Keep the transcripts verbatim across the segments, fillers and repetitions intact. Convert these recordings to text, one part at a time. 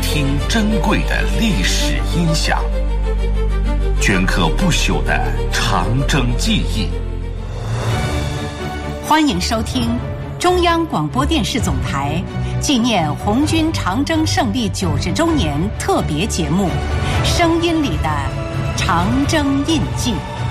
听珍贵的历史音响，镌刻不朽的长征记忆。 欢迎收听中央广播电视总台纪念红军长征胜利九十周年特别节目《声音里的长征印记》。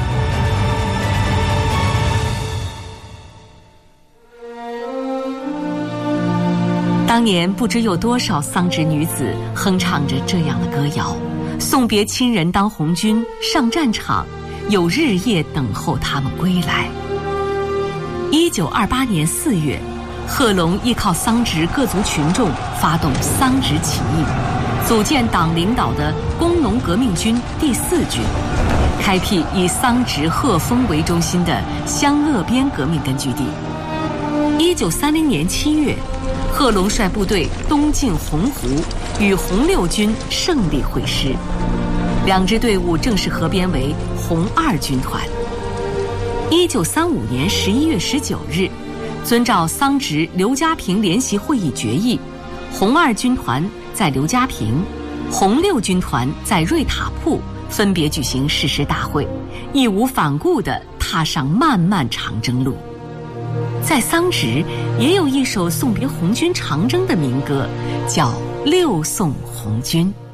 当年不知有多少桑植女子哼唱着这样的歌谣，送别亲人当红军上战场，有日夜等候他们归来。一九二八年四月，贺龙依靠桑植各族群众发动桑植起义，组建党领导的工农革命军第四军，开辟以桑植、贺峰为中心的湘鄂边革命根据地。一九三零年七月，贺龙率部队东进洪湖，与红六军胜利会师，两支队伍正式合编为红二军团。一九三五年十一月十九日，遵照桑植、刘家坪联席会议决议，红二军团在刘家坪，红六军团在瑞塔铺分别举行誓师大会，义无反顾地踏上漫漫长征路。在桑植也有一首送别红军长征的民歌，叫《六送红军》。